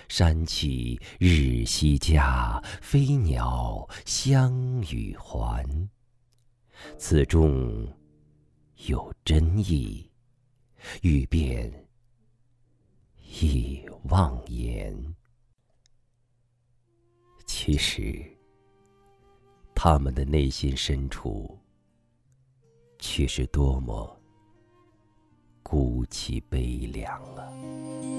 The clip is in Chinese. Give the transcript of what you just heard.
山起日夕佳，飞鸟相与还。此中有真意，欲辨亦忘言。其实，他们的内心深处，却是多么孤凄悲凉啊！